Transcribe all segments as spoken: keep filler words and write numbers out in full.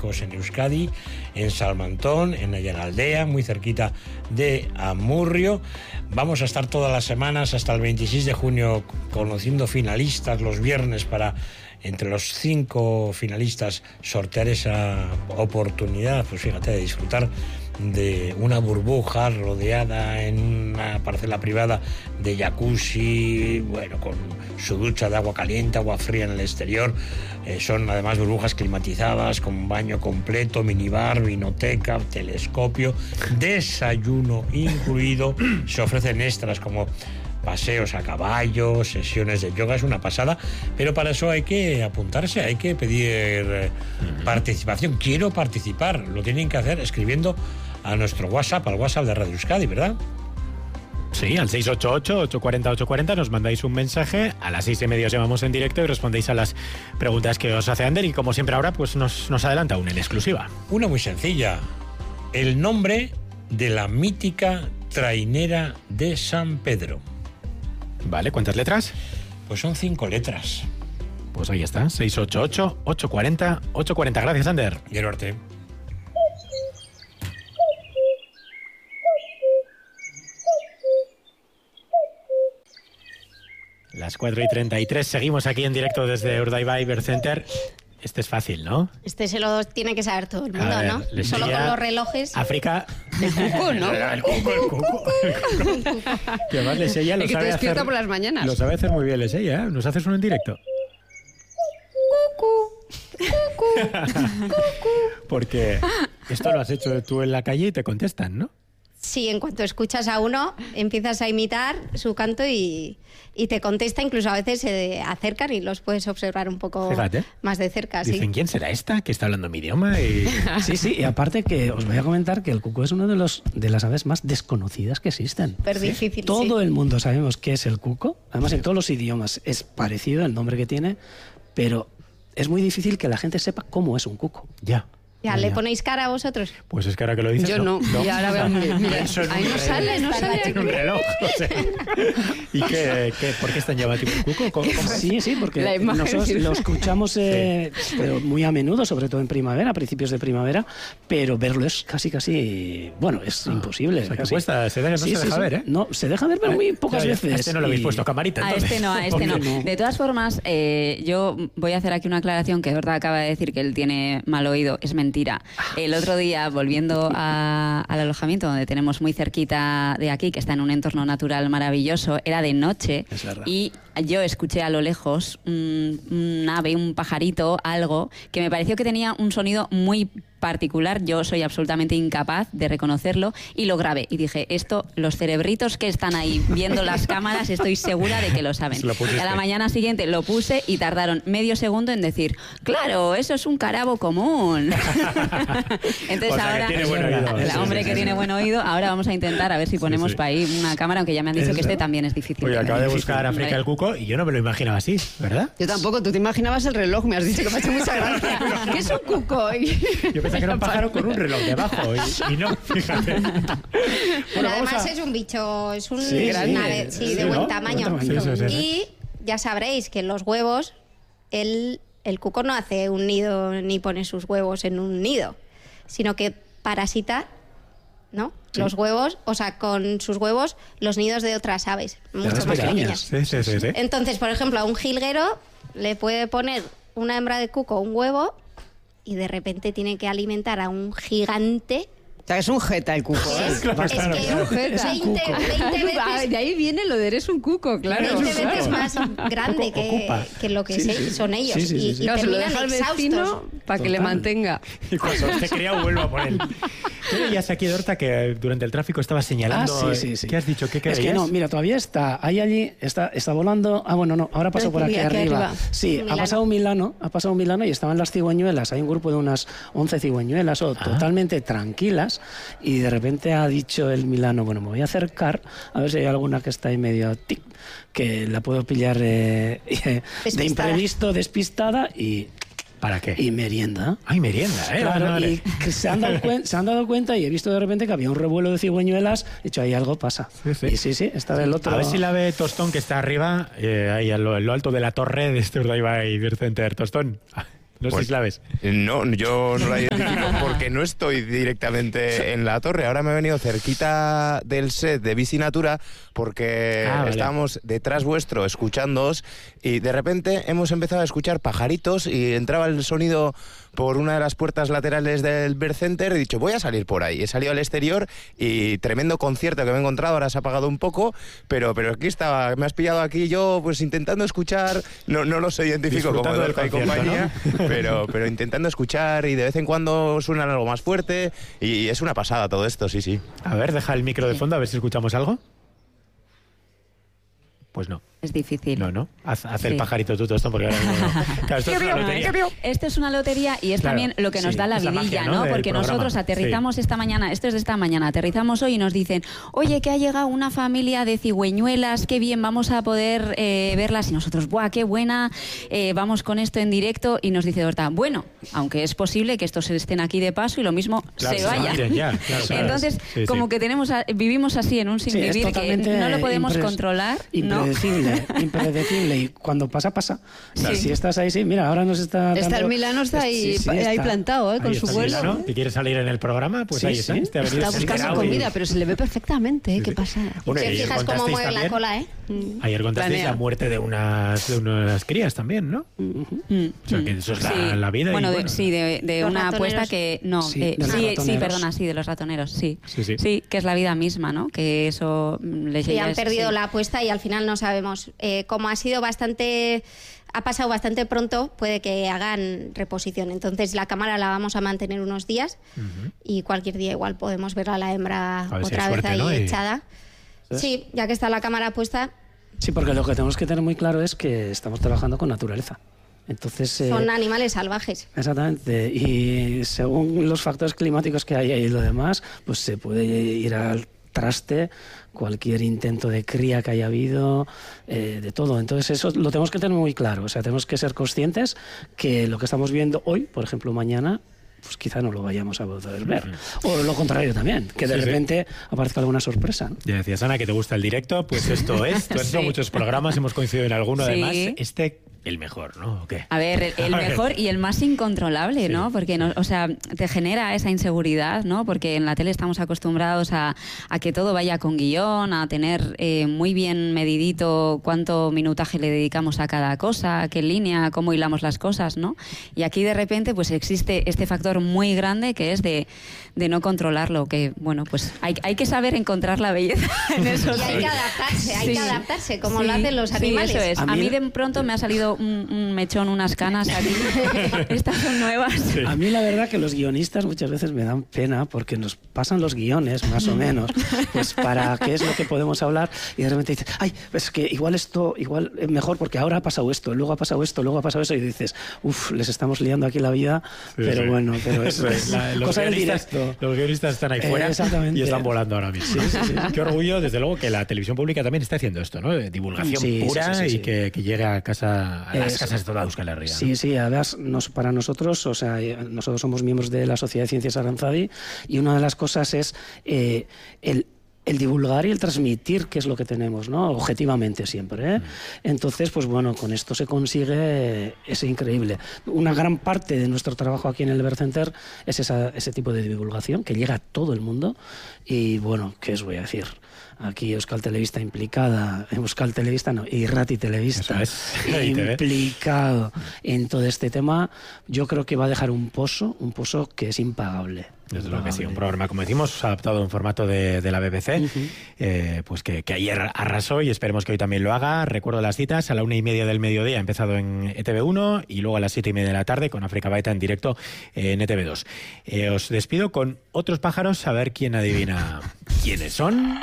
turísticos en Euskadi, en Salmantón, en Allanaldea, muy cerquita de Amurrio. Vamos a estar todas las semanas hasta el veintiséis de junio conociendo finalistas los viernes para, entre los cinco finalistas, sortear esa oportunidad, pues fíjate, de disfrutar de una burbuja rodeada en una parcela privada de jacuzzi, bueno, con su ducha de agua caliente, agua fría en el exterior. Eh, son además burbujas climatizadas, con baño completo, minibar, vinoteca, telescopio, desayuno incluido. Se ofrecen extras como paseos a caballo, sesiones de yoga, es una pasada, pero para eso hay que apuntarse, hay que pedir eh, uh-huh. participación. Quiero participar, lo tienen que hacer escribiendo a nuestro WhatsApp, al WhatsApp de Radio Euskadi, ¿verdad? Sí, al seis ocho ocho, ocho cuatro cero, ocho cuatro cero nos mandáis un mensaje, a las seis y media os llamamos en directo y respondéis a las preguntas que os hace Ander, y como siempre ahora pues nos, nos adelanta una en exclusiva. Una muy sencilla, el nombre de la mítica trainera de San Pedro. Vale, ¿cuántas letras? Pues son cinco letras. Pues ahí está, seis ocho ocho, ocho cuatro cero, ocho cuatro cero. Gracias, Ander. Gerarte. Las cuatro y treinta y tres, seguimos aquí en directo desde Urdaibai Birth Center. Este es fácil, ¿no? Este se lo tiene que saber todo el mundo, ver, ¿no? Solo con los relojes. África. El cuco, ¿no? El cuco, el cuco. El cuco. Que además Lesella lo el que sabe te despierta hacer, por las mañanas. Lo sabe hacer muy bien Lesella, ¿eh? ¿Nos haces uno en directo? Cucu. Cucu. Cucu. Porque esto lo has hecho tú en la calle y te contestan, ¿no? Sí, en cuanto escuchas a uno, empiezas a imitar su canto y, y te contesta. Incluso a veces se acercan y los puedes observar un poco Fíjate. más de cerca. Dicen, sí. ¿quién será esta que está hablando mi idioma? Y... Sí, sí, y aparte que os voy a comentar que el cuco es uno de los de las aves más desconocidas que existen. Pero ¿Sí? difícil, Todo sí. el mundo sabemos qué es el cuco. Además, en todos los idiomas es parecido el nombre que tiene, pero es muy difícil que la gente sepa cómo es un cuco. Ya. Ya, ¿le ponéis cara a vosotros? Pues es que ahora que lo dices... Yo no. no. Y ahora veo... Mira, ahí no sale, no sale. En un reloj, o sea. ¿Y qué, qué, por qué están llamando tipo cuco? ¿Cómo, cómo? Sí, sí, porque nosotros lo escuchamos eh, sí. pero muy a menudo, sobre todo en primavera, a principios de primavera, pero verlo es casi, casi... Bueno, es ah, imposible. O sea, que casi. cuesta, se, deja, no sí, se sí, deja sí. ver, ¿eh? No, se deja ver, pero muy pocas claro, veces. A este no lo habéis y... puesto camarita, entonces. A este no, a este no. no. De todas formas, eh, yo voy a hacer aquí una aclaración que Horta acaba de decir que él tiene mal oído. Es mentira. El otro día, volviendo a, al alojamiento donde tenemos muy cerquita de aquí, que está en un entorno natural maravilloso, era de noche y yo escuché a lo lejos un, un ave, un pajarito, algo que me pareció que tenía un sonido muy particular. Yo soy absolutamente incapaz de reconocerlo y lo grabé y dije, esto, los cerebritos que están ahí viendo las cámaras, estoy segura de que lo saben. Y a la mañana siguiente lo puse y tardaron medio segundo en decir, claro, eso es un carabo común. Entonces o sea, ahora, que buen oído, el sí, hombre sí, que sí, tiene sí. buen oído, ahora vamos a intentar a ver si ponemos sí, sí. para ahí una cámara, aunque ya me han dicho ¿Es que este verdad? también es difícil. Oye, acabo de buscar difícil. África el cuco y yo no me lo imaginaba así, ¿verdad? Yo tampoco, tú te imaginabas el reloj, me has dicho que me ha hecho mucha gracia. ¿Qué es un cuco? Yo pensaba que era un pájaro con un reloj debajo y, y no, fíjate. Bueno, Bueno, además a... es un bicho, es un sí, grande, sí, sí, de buen ¿no? tamaño. Buen tamaño. Sí, sí, sí. Y ya sabréis que los huevos, el, el cuco no hace un nido ni pone sus huevos en un nido, sino que parasita, ¿no? Sí. Los huevos, o sea, con sus huevos, los nidos de otras aves, mucho más pequeñas. Sí, sí, sí, sí. Entonces, por ejemplo, a un jilguero le puede poner una hembra de cuco un huevo y de repente tiene que alimentar a un gigante. O sea, es un jeta el cuco. Es, claro, es claro, que claro. veinte, veinte veces... De ahí viene lo de eres un cuco, claro. veinte veces más grande que, que lo que sí, sí. son ellos. Sí, sí, sí, y, sí. y Claro, se lo terminan deja al vecino para que le mantenga. Y cuando esté criado vuelvo a por él. ¿Qué veías aquí, Dorta, que durante el tráfico estaba señalando? Ah, sí, sí, sí. ¿Qué has dicho? ¿Qué Es creías? que no, mira, todavía está ahí allí, está, está volando. Ah, bueno, no, ahora pasó por aquí, aquí arriba. arriba. Sí, Milano. ha pasado un Milano, ha pasado un Milano y estaban las cigüeñuelas. Hay un grupo de unas once cigüeñuelas o Ah. totalmente tranquilas y de repente ha dicho el Milano, bueno, me voy a acercar a ver si hay alguna que está ahí medio tic, que la puedo pillar eh, de imprevisto, despistada y... ¿Para qué? Y merienda. Ay, merienda, ¿eh? Claro, vale, vale. y que se, han dado cuen- se han dado cuenta y he visto de repente que había un revuelo de cigüeñuelas. He dicho, ahí algo pasa. Sí, sí. Y sí, sí, está del otro. A ver si la ve Tostón, que está arriba, eh, ahí en lo, en lo alto de la torre de este Urdaibai Birth Center. Tostón, No sé Pues, si la ves. No, yo no la identifico porque no estoy directamente en la torre. Ahora me he venido cerquita del set de Bici Natura porque Ah, vale. estábamos detrás vuestro escuchándoos y de repente hemos empezado a escuchar pajaritos y entraba el sonido por una de las puertas laterales del Bird Center. He dicho, voy a salir por ahí. He salido al exterior y tremendo concierto que me he encontrado. Ahora se ha apagado un poco, pero, pero aquí estaba. Me has pillado aquí yo pues intentando escuchar. No, no los identifico como Disfrutando del Dorca y concierto, compañía, ¿no? pero, pero intentando escuchar y de vez en cuando suenan algo más fuerte y es una pasada todo esto, sí, sí. A ver, deja el micro de fondo a ver si escuchamos algo. Pues no. Es difícil. No, no. Haz, haz Sí. el pajarito tú todo esto porque ahora mismo- Claro, esto es una lotería. Esto es una lotería y es Claro, también lo que nos sí, da la es la vidilla, magia, ¿no? ¿no? del Porque programa. nosotros aterrizamos esta mañana, esto es de esta mañana, aterrizamos hoy y nos dicen, oye, que ha llegado una familia de cigüeñuelas, qué bien, vamos a poder eh, verlas. Y nosotros, ¡buah, qué buena! Eh, vamos con esto en directo. Y nos dice Dorta, bueno, aunque es posible que estos estén aquí de paso y lo mismo Claro, se se vayan. miren ya, claro, claro. Entonces, Sí, sí. como que tenemos a- vivimos así en un sin Sí, es vivir que totalmente no lo podemos impres- controlar, ¿no? Impredecible, impredecible. Y cuando pasa, pasa. Sí. Si estás ahí, sí, mira, ahora nos está. Está dando- el Milano, está ahí, Sí, sí, ahí está. plantado, ¿eh? Con Ahí su está vuelo. Milano, que quiere salir en el programa, pues Sí, ahí está. sí. Este ha venido Está buscando enterado y- comida, pero se le ve perfectamente, ¿eh? ¿Qué pasa? Bueno, y Te ayer fijas cómo contasteis mueve la también- cola, ¿eh? Ayer contasteis Planea. la muerte de unas, de unas crías también, ¿no? Mm. O sea, que eso es la, Sí. la vida. y Bueno, de- bueno, sí, de, de Los una ratoneros. apuesta que. No, Sí, eh, de los sí, sí, ratoneros. perdona, sí, de los ratoneros, sí. Sí, sí. que es la vida misma, ¿no? Que eso mm, les Sí, ya han es- perdido sí. la apuesta y al final no sabemos. Eh, como ha sido bastante, ha pasado bastante pronto, puede que hagan reposición. Entonces la cámara la vamos a mantener unos días y cualquier día igual podemos ver a la hembra A ver si hay otra vez suerte, ahí ¿no? Y- echada. Sí, ya que está la cámara puesta, Sí, porque lo que tenemos que tener muy claro es que estamos trabajando con naturaleza. Entonces. eh, son animales salvajes. Exactamente, y según los factores climáticos que hay y lo demás, pues se puede ir al traste cualquier intento de cría que haya habido, eh, de todo. Entonces eso lo tenemos que tener muy claro, o sea, tenemos que ser conscientes que lo que estamos viendo hoy, por ejemplo, mañana, pues quizá no lo vayamos a poder ver. O lo contrario también, que de Sí, sí. repente aparezca alguna sorpresa, ¿no? Ya decías, Ana, que te gusta el directo, pues esto es. Tú has hecho Sí. muchos programas, hemos coincidido en alguno, Sí. además. Este, el mejor, ¿no? ¿O qué? A ver, el, el A ver. mejor y el más incontrolable, Sí. ¿no? Porque, no, o sea, te genera esa inseguridad, ¿no? Porque en la tele estamos acostumbrados a, a que todo vaya con guión, a tener eh, muy bien medidito cuánto minutaje le dedicamos a cada cosa, qué línea, cómo hilamos las cosas, ¿no? Y aquí de repente pues existe este factor muy grande que es de, de no controlarlo, que, bueno, pues hay, hay que saber encontrar la belleza en eso. Y hay que adaptarse, hay Sí. que adaptarse, como Sí, lo hacen los sí, animales. eso es. A A mí- mí de pronto me ha salido un, un mechón, unas canas aquí. Estas son nuevas. A mí la verdad que los guionistas muchas veces me dan pena porque nos pasan los guiones, más o menos, pues para qué es lo que podemos hablar y de repente dices, ay, es que igual esto, igual es mejor porque ahora ha pasado esto, luego ha pasado esto, luego ha pasado eso y dices, uff, les estamos liando aquí la vida, Sí, pero sí. bueno, pero es, Eso es, la- los cosa del guionistas- directo. Los guionistas están ahí Eh, fuera exactamente. y están volando ahora mismo. Sí, sí, sí. Qué orgullo, desde luego, que la televisión pública también está haciendo esto, ¿no? De divulgación Sí, sí, pura sí, sí, sí. y que, que llegue a casa, a las Es- casas de toda Euskal Herria. ¿no? Sí, sí, además nos, para nosotros, o sea, eh, nosotros somos miembros de la Sociedad de Ciencias Aranzadi y una de las cosas es eh, el, el divulgar y el transmitir qué es lo que tenemos, ¿no? Objetivamente siempre, ¿eh? Entonces, pues bueno, con esto se consigue, eh, es increíble. Una gran parte de nuestro trabajo aquí en el Bird Center es esa, ese tipo de divulgación que llega a todo el mundo y bueno, ¿qué os voy a decir? Aquí Euskal Telebista implicada, Euskal Telebista no, Irrati Telebista Eso es. I T V. implicado en todo este tema, yo creo que va a dejar un pozo, un pozo que es impagable. Desde luego que sí, un Impagable. programa, como decimos, adaptado en formato de, de la B B C, eh, pues que, que ayer arrasó y esperemos que hoy también lo haga. Recuerdo las citas, a la una y media del mediodía ha empezado en E T V uno y luego a las siete y media de la tarde con África Baeta en directo en E T V dos. Eh, os despido con otros pájaros, a ver quién adivina quiénes son.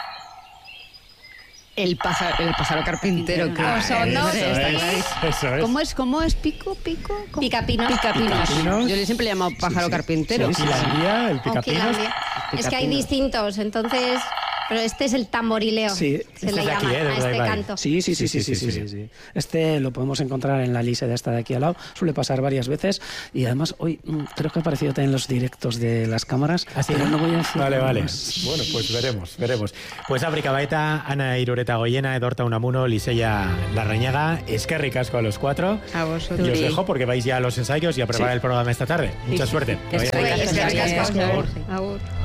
El pájaro, el pájaro carpintero. Que Ah, son dos, Hombre, eso está es. clarísimo. Eso es. ¿Cómo es? ¿Cómo es? ¿Pico? ¿Pico? ¿Cómo? Picapinos. Picapinos. Picapinos. Yo le siempre le he llamado pájaro carpintero. El Quilandia, el O Picapinos. Quilandia. Es que hay distintos, entonces Pero este es el tamborileo. Sí. Se Este le es de llama aquí, ¿eh? a Desde este Ibai. canto. Sí, sí, sí, sí, sí, sí, sí, sí. Este lo podemos encontrar en la lista de esta de aquí al lado. Suele pasar varias veces y además hoy mm, creo que ha aparecido también en los directos de las cámaras. ¿Ah, sí? Pero no voy a decir Vale, nada vale. más. Bueno, pues veremos, veremos. Pues África Baeta, Ana Irureta Goyena, Edorta Unamuno, Liseya Larrañaga, Esquerri Casco a los cuatro. A vosotros. Y os Sí. dejo porque vais ya a los ensayos y a preparar Sí. el programa esta tarde. Mucha suerte. Que vaya Es que bien. ricasco, Es que ricasco. Xavier. Agur. Agur.